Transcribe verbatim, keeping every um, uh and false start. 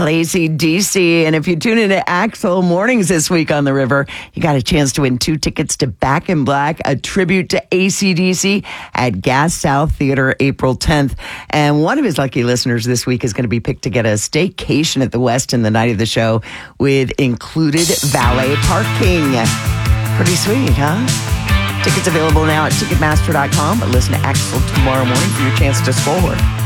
A C D C. And if you tune into Axel Mornings this week on the River, you got a chance to win two tickets to Back in Black, a tribute to A C D C at Gas South Theater April tenth. And one of his lucky listeners this week is going to be picked to get a staycation at the Westin the night of the show with included valet parking. Pretty sweet, huh? Tickets available now at Ticketmaster dot com. But listen to Axel tomorrow morning for your chance to score.